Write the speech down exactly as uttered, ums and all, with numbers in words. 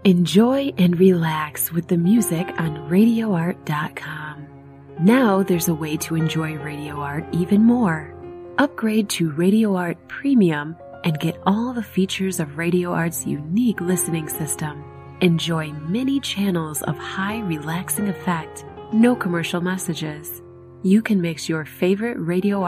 Enjoy and relax with the music on radio art dot com. Now there's a way to enjoy Radio Art even more. Upgrade to Radio Art Premium and get all the features of Radio Art's unique listening system. Enjoy many channels of high relaxing effect, no commercial messages. You can mix your favorite Radio